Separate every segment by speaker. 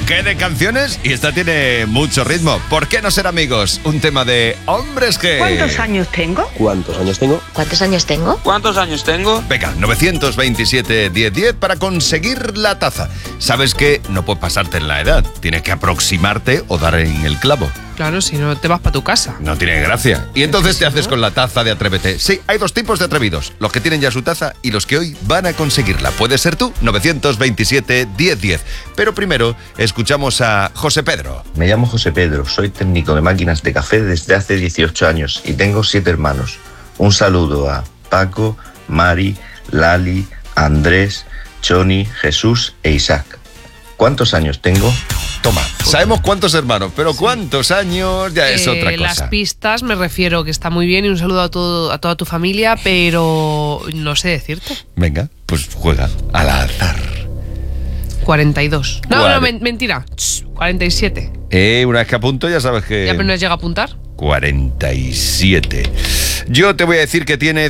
Speaker 1: ¿Qué de canciones? Y esta tiene mucho ritmo. ¿Por qué no ser amigos? Un tema de Hombres G.
Speaker 2: ¿Cuántos años tengo?
Speaker 3: ¿Cuántos años tengo?
Speaker 4: ¿Cuántos años tengo?
Speaker 5: ¿Cuántos años tengo?
Speaker 1: Venga, 927-1010 para conseguir la taza. Sabes que no puedes pasarte en la edad. Tienes que aproximarte o dar en el clavo.
Speaker 6: Claro, si no te vas para tu casa.
Speaker 1: No tiene gracia. Y entonces te haces con la taza de Atrévete. Sí, hay dos tipos de atrevidos. Los que tienen ya su taza y los que hoy van a conseguirla. Puedes ser tú, 927-1010. Pero primero, escuchamos a José Pedro.
Speaker 7: Me llamo José Pedro, soy técnico de máquinas de café desde hace 18 años y tengo 7 hermanos. Un saludo a Paco, Mari, Lali, Andrés, Choni, Jesús e Isaac. ¿Cuántos años tengo?
Speaker 1: Toma, sabemos cuántos hermanos, pero cuántos años ya es otra cosa.
Speaker 6: Las pistas me refiero que está muy bien y un saludo a toda tu familia, pero no sé decirte.
Speaker 1: Venga, pues juega al azar.
Speaker 6: 42. No, mentira. 47.
Speaker 1: Una vez que apunto ya sabes que...
Speaker 6: ¿Ya apenas llega a apuntar?
Speaker 1: 47. Yo te voy a decir que tiene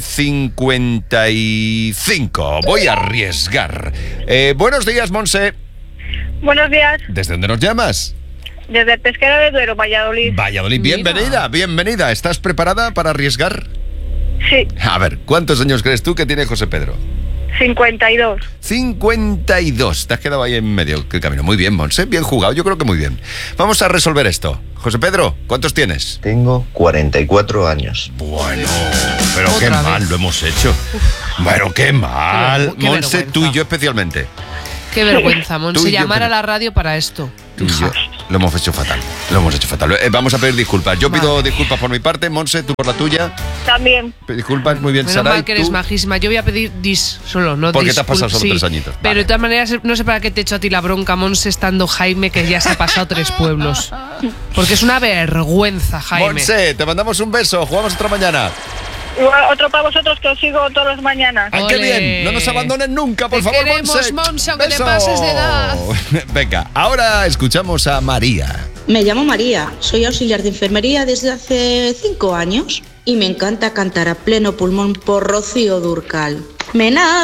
Speaker 1: 55. Voy a arriesgar. Buenos días, Monse.
Speaker 8: Buenos días.
Speaker 1: ¿Desde dónde nos llamas?
Speaker 8: Desde el Pesquero de Duero, Valladolid.
Speaker 1: Valladolid, bienvenida. ¿Estás preparada para arriesgar?
Speaker 8: Sí.
Speaker 1: A ver, ¿cuántos años crees tú que tiene José Pedro?
Speaker 8: 52.
Speaker 1: 52. Te has quedado ahí en medio del camino. Muy bien, Monse, bien jugado, yo creo que muy bien. Vamos a resolver esto. José Pedro, ¿cuántos tienes?
Speaker 7: Tengo 44 años.
Speaker 1: Bueno, pero qué mal lo hemos hecho. Bueno, qué mal.
Speaker 6: Qué
Speaker 1: Monse,
Speaker 6: vergüenza.
Speaker 1: tú y yo especialmente.
Speaker 6: Qué vergüenza, Monse,
Speaker 1: Tú y yo,
Speaker 6: llamar
Speaker 1: pero-
Speaker 6: a la radio para esto.
Speaker 1: Tú y yo lo hemos hecho fatal. Vamos a pedir disculpas. Yo pido disculpas por mi parte, Monse, tú por la tuya.
Speaker 8: También.
Speaker 1: Disculpas, muy bien,
Speaker 6: Menos
Speaker 1: Saray,
Speaker 6: mal que eres
Speaker 1: tú.
Speaker 6: majísima. Yo voy a pedir solo, no
Speaker 1: Porque
Speaker 6: dis.
Speaker 1: te has pasado solo
Speaker 6: Sí,
Speaker 1: 3 añitos.
Speaker 6: Pero
Speaker 1: Vale.
Speaker 6: de todas maneras, no sé para qué te echo a ti la bronca, Monse, estando Jaime, que ya se ha pasado 3 pueblos. Porque es una vergüenza, Jaime.
Speaker 1: Monse, te mandamos un beso. Jugamos otra mañana.
Speaker 8: Otro para vosotros que os sigo todas las mañanas.
Speaker 1: ¡Ay, qué
Speaker 6: Ole.
Speaker 1: bien! No nos abandones nunca, por
Speaker 6: Te
Speaker 1: favor,
Speaker 6: queremos, Monse, aunque te
Speaker 1: Beso.
Speaker 6: pases de edad.
Speaker 1: Venga, ahora escuchamos a María.
Speaker 9: Me llamo María, soy auxiliar de enfermería desde hace 5 años y me encanta cantar a pleno pulmón por Rocío Dúrcal. Me